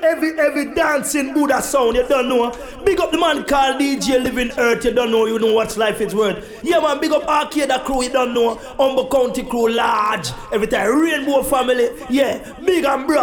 every dancing Buddha sound, you don't know. Big up the man called DJ Living Earth, you don't know, you know what life is worth. Yeah man, big up Arcade crew, you don't know. Humble County crew large. Every time Rainbow family, yeah, big and broad.